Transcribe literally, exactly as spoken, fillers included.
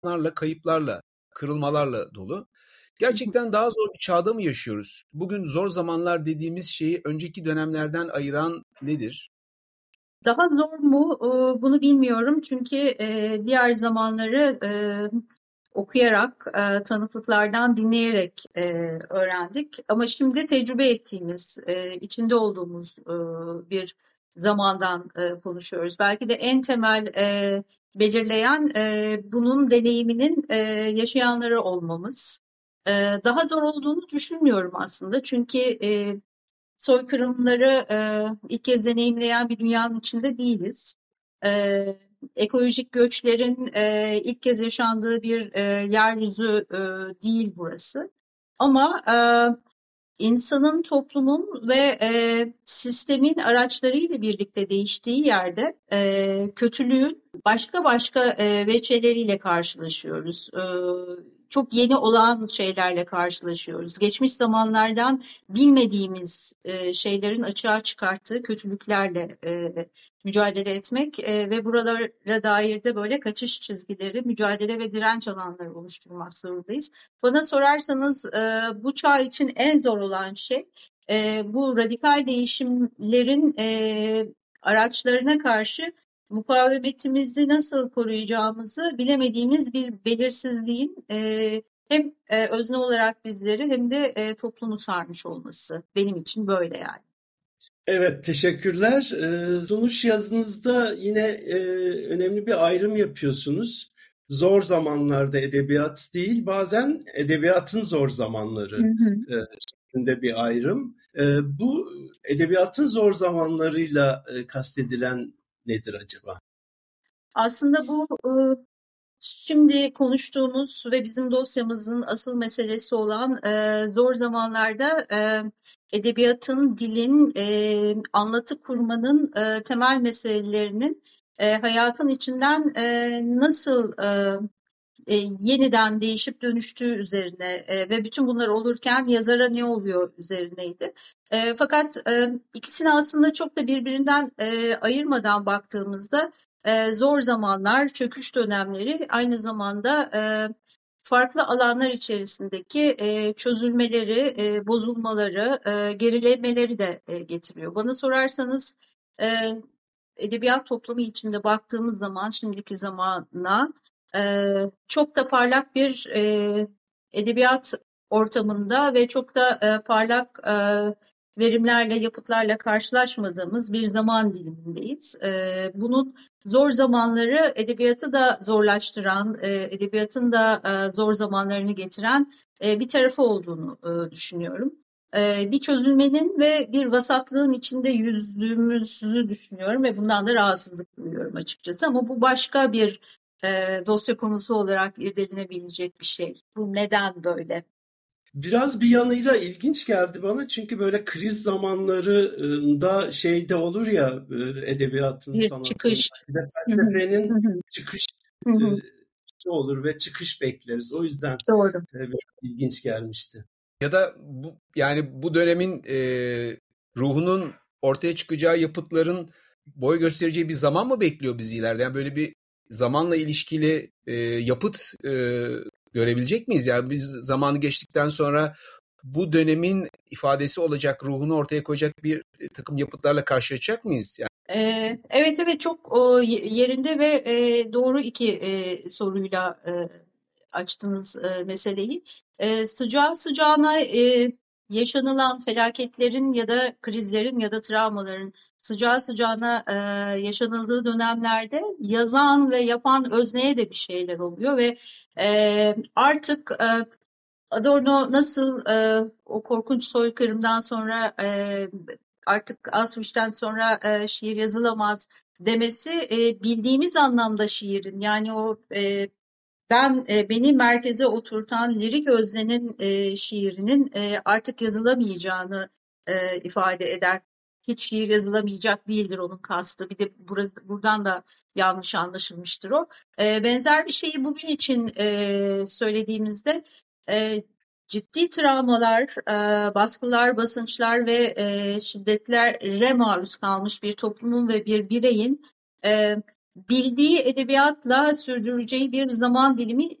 heyecanlarla, kayıplarla, kırılmalarla dolu. Gerçekten daha zor bir çağda mı yaşıyoruz? Bugün zor zamanlar dediğimiz şeyi önceki dönemlerden ayıran nedir? Daha zor mu? Ee, Bunu bilmiyorum çünkü e, diğer zamanları e, okuyarak, e, tanıklıklardan dinleyerek e, öğrendik. Ama şimdi tecrübe ettiğimiz, e, içinde olduğumuz e, bir zamandan e, konuşuyoruz. Belki de en temel e, belirleyen e, bunun deneyiminin e, yaşayanları olmamız. E, Daha zor olduğunu düşünmüyorum aslında çünkü e, soykırımları e, ilk kez deneyimleyen bir dünyanın içinde değiliz. E, Ekolojik göçlerin e, ilk kez yaşandığı bir e, yeryüzü e, değil burası. Ama e, insanın, toplumun ve e, sistemin araçlarıyla birlikte değiştiği yerde e, kötülüğün başka başka e, veçeleriyle karşılaşıyoruz. E, çok yeni olan şeylerle karşılaşıyoruz. Geçmiş zamanlardan bilmediğimiz e, şeylerin açığa çıkarttığı kötülüklerle e, mücadele etmek e, ve buralara dair de böyle kaçış çizgileri, mücadele ve direnç alanları oluşturmak zorundayız. Bana sorarsanız e, bu çağ için en zor olan şey e, bu radikal değişimlerin e, araçlarına karşı mukavemetimizi nasıl koruyacağımızı bilemediğimiz bir belirsizliğin e, hem e, özne olarak bizleri hem de e, toplumu sarmış olması benim için böyle yani. Evet, teşekkürler. Ee, Sonuç yazınızda yine e, önemli bir ayrım yapıyorsunuz. Zor zamanlarda edebiyat değil, bazen edebiyatın zor zamanları Hı hı. e, şeklinde bir ayrım. E, bu edebiyatın zor zamanlarıyla e, kastedilen nedir acaba? Aslında bu e, şimdi konuştuğumuz ve bizim dosyamızın asıl meselesi olan e, zor zamanlarda e, edebiyatın, dilin, e, anlatı kurmanın e, temel meselelerinin e, hayatın içinden e, nasıl e, e, yeniden değişip dönüştüğü üzerine e, ve bütün bunlar olurken yazara ne oluyor üzerineydi. E, fakat e, ikisini aslında çok da birbirinden e, ayırmadan baktığımızda e, zor zamanlar, çöküş dönemleri aynı zamanda e, farklı alanlar içerisindeki e, çözülmeleri, e, bozulmaları, e, gerilemeleri de e, getiriyor. Bana sorarsanız e, edebiyat toplumu içinde baktığımız zaman şimdiki zamana e, çok da parlak bir e, edebiyat ortamında ve çok da e, parlak e, verimlerle, yapıtlarla karşılaşmadığımız bir zaman dilimindeyiz. E, bunun zor zamanları edebiyatı da zorlaştıran, e, edebiyatın da e, zor zamanlarını getiren e, bir tarafı olduğunu e, düşünüyorum. E, bir çözülmenin ve bir vasatlığın içinde yüzdüğümüzü düşünüyorum ve bundan da rahatsızlık duyuyorum açıkçası. Ama bu başka bir e, dosya konusu olarak irdelenebilecek bir şey. Bu neden böyle? Biraz bir yanıyla ilginç geldi bana çünkü böyle kriz zamanlarında şey de olur ya e, edebiyatın, Bir sanatın, çıkış. bir de Hı hı, felsefenin hı hı, çıkış hı e, hı. olur ve çıkış bekleriz. O yüzden Doğru. e, biraz ilginç gelmişti. Ya da bu, yani bu dönemin e, ruhunun ortaya çıkacağı yapıtların boy göstereceği bir zaman mı bekliyor bizi ileride? Yani böyle bir zamanla ilişkili e, yapıt e, görebilecek miyiz? Yani biz zamanı geçtikten sonra bu dönemin ifadesi olacak, ruhunu ortaya koyacak bir e, takım yapıtlarla karşılaşacak mıyız? Yani Ee, Evet evet çok o, ye- yerinde ve e, doğru iki e, soruyla e, açtınız e, meseleyi. E, sıcağı sıcağına e, yaşanılan felaketlerin ya da krizlerin ya da travmaların sıcağı sıcağına e, yaşanıldığı dönemlerde yazan ve yapan özneye de bir şeyler oluyor ve e, artık e, Adorno nasıl e, o korkunç soykırımdan sonra e, artık Auschwitz'ten sonra e, şiir yazılamaz demesi e, bildiğimiz anlamda şiirin yani o e, ben e, beni merkeze oturtan lirik öznenin e, şiirinin e, artık yazılamayacağını e, ifade eder. Hiç şiir yazılamayacak değildir onun kastı. Bir de burası, buradan da yanlış anlaşılmıştır o. E, benzer bir şeyi bugün için e, söylediğimizde e, ciddi travmalar, e, baskılar, basınçlar ve e, şiddetlere maruz kalmış bir toplumun ve bir bireyin e, bildiği edebiyatla sürdüreceği bir zaman dilimi